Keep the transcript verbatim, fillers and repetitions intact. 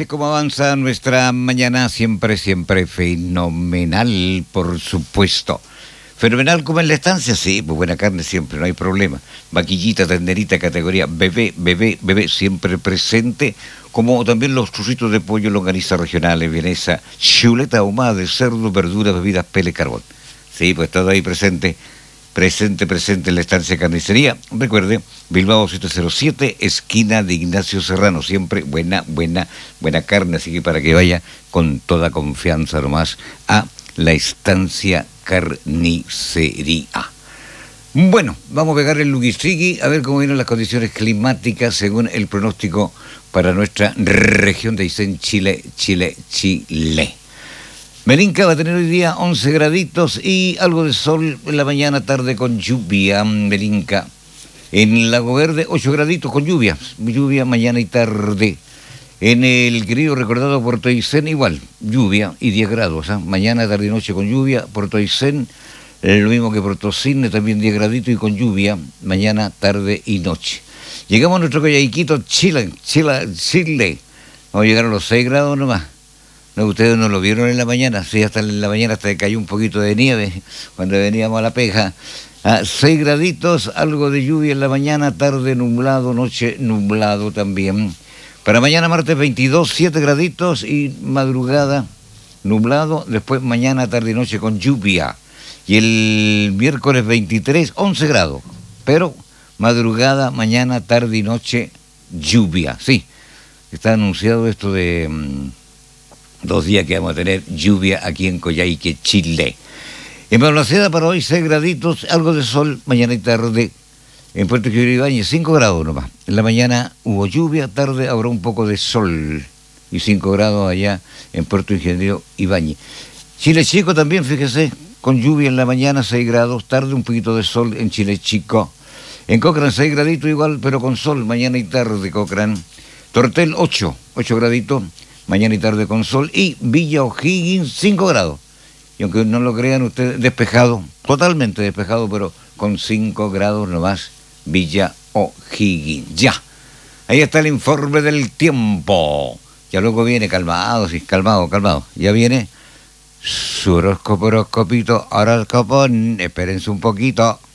parece cómo avanza nuestra mañana? Siempre, siempre fenomenal, por supuesto. Fenomenal como en la estancia, sí, pues buena carne siempre, no hay problema. Vaquillita, tenderita, categoría bebé, bebé, bebé, siempre presente. Como también los trocitos de pollo, longaniza regionales, vienesa, chuleta ahumada de cerdo, verduras, bebidas, pele, carbón. Sí, pues todo ahí presente. Presente, presente en la estancia carnicería. Recuerde, Bilbao siete cero siete, esquina de Ignacio Serrano. Siempre buena, buena, buena carne. Así que para que vaya con toda confianza nomás a la estancia carnicería. Bueno, vamos a pegar el Luguistrigui a ver cómo vienen las condiciones climáticas según el pronóstico para nuestra región de Aysén, Chile, Chile, Chile. Merinca va a tener hoy día once graditos y algo de sol en la mañana, tarde con lluvia. Merinca. En Lago Verde, ocho graditos con lluvia. Lluvia mañana y tarde. En el querido recordado Puerto Aysén, igual, lluvia y diez grados. ¿eh? Mañana, tarde y noche con lluvia. Puerto Aysén, eh, lo mismo que Puerto Cisne, también diez graditos y con lluvia. Mañana, tarde y noche. Llegamos a nuestro Coyhaiquito, Chile, Chile, Chile. Vamos a llegar a los seis grados nomás. No, ustedes no lo vieron en la mañana, sí, hasta en la mañana hasta cayó un poquito de nieve cuando veníamos a La Peja. Ah, seis graditos, algo de lluvia en la mañana, tarde nublado, noche nublado también. Para mañana martes veintidós, siete graditos y madrugada nublado, después mañana, tarde y noche con lluvia. Y el miércoles veintitrés, once grados, pero madrugada, mañana, tarde y noche lluvia. Sí, está anunciado esto de... Mmm, Dos días que vamos a tener lluvia aquí en Coyhaique, Chile. En Balmaceda para hoy seis graditos, algo de sol, mañana y tarde. En Puerto Ingeniero Ibáñez cinco grados nomás. En la mañana hubo lluvia, tarde habrá un poco de sol. Y cinco grados allá en Puerto Ingeniero Ibáñez. Chile Chico también, fíjese, con lluvia en la mañana seis grados, tarde un poquito de sol en Chile Chico. En Cochrane seis graditos igual, pero con sol, mañana y tarde Cochrane. Tortel ocho, ocho graditos. Mañana y tarde con sol, y Villa O'Higgins cinco grados. Y aunque no lo crean ustedes, despejado, totalmente despejado, pero con cinco grados nomás, Villa O'Higgins. Ya, ahí está el informe del tiempo. Ya luego viene, calmado, sí, calmado, calmado. Ya viene su horóscopo, horoscopito, horóscopo, espérense un poquito.